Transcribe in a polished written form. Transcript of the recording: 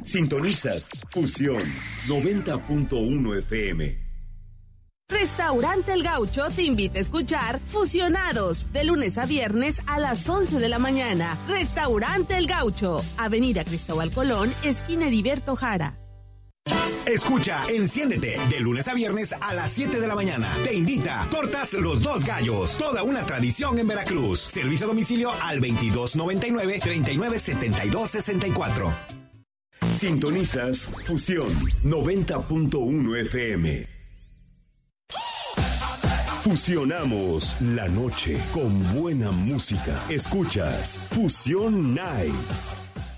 Sintonizas Fusión 90.1 FM. Restaurante El Gaucho te invita a escuchar Fusionados de lunes a viernes a las 11 de la mañana. Restaurante El Gaucho, Avenida Cristóbal Colón, esquina Heriberto Jara. Escucha Enciéndete de lunes a viernes a las 7 de la mañana. Te invita Tortas Los Dos Gallos, toda una tradición en Veracruz. Servicio a domicilio al 2299-397264. Sintonizas Fusión 90.1 FM. Fusionamos la noche con buena música. Escuchas Fusión Nights.